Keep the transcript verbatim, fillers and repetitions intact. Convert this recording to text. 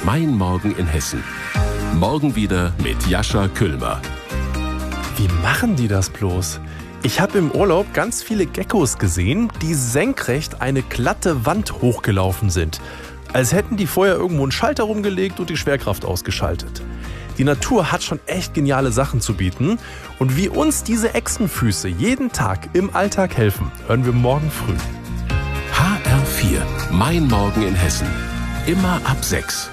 Mein Morgen in Hessen. Morgen wieder mit Jascha Küllmer. Wie machen die das bloß? Ich habe im Urlaub ganz viele Geckos gesehen, die senkrecht eine glatte Wand hochgelaufen sind. Als hätten die vorher irgendwo einen Schalter rumgelegt und die Schwerkraft ausgeschaltet. Die Natur hat schon echt geniale Sachen zu bieten. Und wie uns diese Echsenfüße jeden Tag im Alltag helfen, hören wir morgen früh. H R vier. Mein Morgen in Hessen. Immer ab sechs.